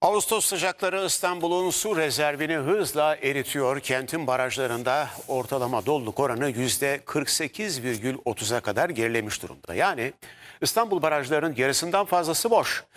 Ağustos sıcakları İstanbul'un su rezervini hızla eritiyor. Kentin barajlarında ortalama doluluk oranı %48,30'a kadar gerilemiş durumda. Yani İstanbul barajlarının yarısından fazlası boş.